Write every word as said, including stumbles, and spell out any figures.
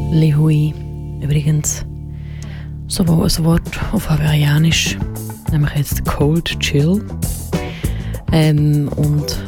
Lihui. Übrigens so ein Wort auf Hawaiianisch, nämlich jetzt Cold Chill. Ähm, und